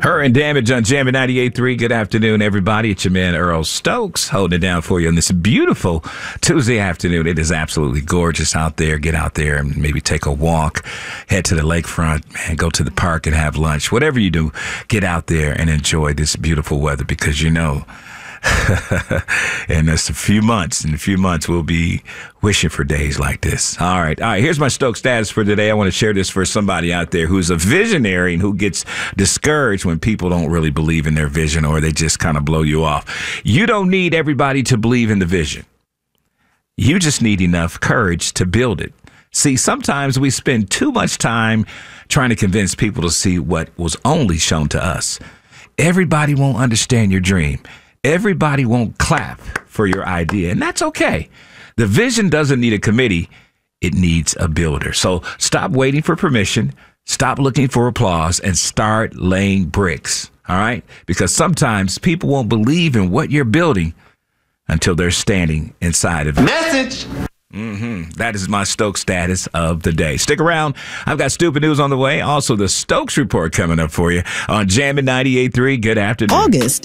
Her and Damage on Jammin' 98.3. Good afternoon, everybody. It's your man, Earl Stokes, holding it down for you on this beautiful Tuesday afternoon. It is absolutely gorgeous out there. Get out there and maybe take a walk, head to the lakefront, man, go to the park and have lunch. Whatever you do, get out there and enjoy this beautiful weather because you know, and in a few months, we'll be wishing for days like this. All right. Here's my Stokes status for today. I want to share this for somebody out there who's a visionary and who gets discouraged when people don't really believe in their vision or they just kind of blow you off. You don't need everybody to believe in the vision. You just need enough courage to build it. See, sometimes we spend too much time trying to convince people to see what was only shown to us. Everybody won't understand your dream. Everybody won't clap for your idea, and that's okay. The vision doesn't need a committee. It needs a builder. So stop waiting for permission, stop looking for applause, and start laying bricks, all right? Because sometimes people won't believe in what you're building until they're standing inside of it. Message! That is my Stokes status of the day. Stick around. I've got stupid news on the way. Also, the Stokes Report coming up for you on Jammin' 98.3. Good afternoon. August